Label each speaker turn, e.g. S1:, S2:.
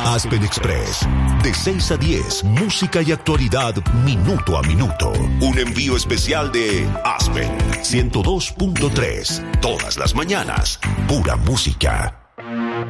S1: Aspen Express. De 6 a 10, música y actualidad minuto a minuto. Un envío especial de Aspen 102.3. Todas las mañanas, pura música.